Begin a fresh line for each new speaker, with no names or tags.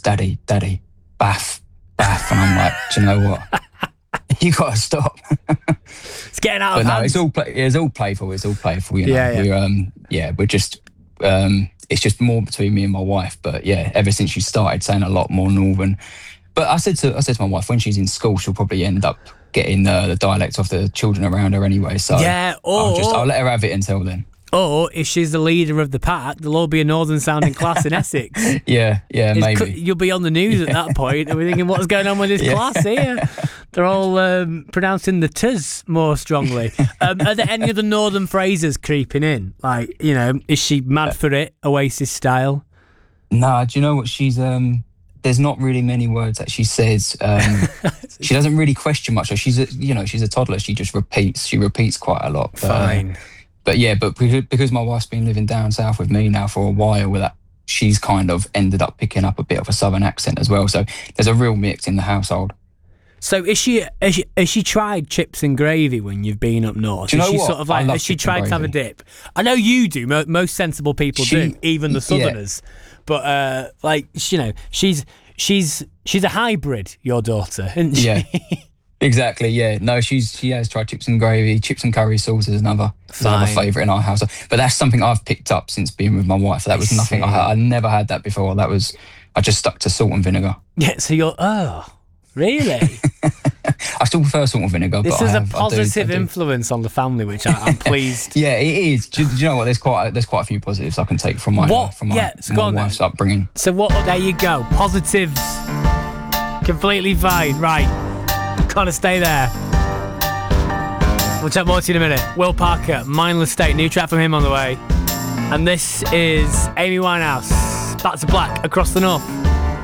Daddy, bath. And I'm like, do you know what? You got to stop.
It's getting out of hand.
It's all playful. It's all playful. You know? We're just. It's just more between me and my wife. But yeah, ever since she started saying a lot more Northern. But I said to my wife, when she's in school, she'll probably end up getting the dialect of the children around her anyway. So
yeah,
I'll let her have it until then.
Or if she's the leader of the pack, there'll all be a northern sounding class in Essex.
Yeah, maybe.
You'll be on the news at that point and we're thinking, what's going on with this class here? They're all pronouncing the t's more strongly. Are there any other northern phrases creeping in? Like, you know, is she mad for it, Oasis style?
Nah, do you know what she's... there's not really many words that she says. She doesn't really question much. So she's a toddler. She just repeats. She repeats quite a lot.
Fine.
But because my wife's been living down south with me now for a while, with that, she's kind of ended up picking up a bit of a southern accent as well. So there's a real mix in the household.
So has she tried chips and gravy when you've been up north?
Do you know
she
what?
Sort of like, has she tried to have a dip? I know you do. Most sensible people do, even the southerners. Yeah. But she's a hybrid. Your daughter, isn't she?
Yeah. Exactly, yeah. No, she has tried chips and gravy. Chips and curry sauce is another favourite in our house. But that's something I've picked up since being with my wife. That was nothing I never had that before. I just stuck to salt and vinegar.
Yeah, so really?
I still prefer salt and vinegar.
This is a positive influence on the family, which I'm pleased.
Yeah, it is. Do you know what? There's quite a few positives I can take from my wife's upbringing.
So there you go. Positives. Completely fine. Right. Gotta stay there. We'll chat more to you in a minute. Will Parker, Mindless State, new track from him on the way. And this is Amy Winehouse, Back to Black, Across the North.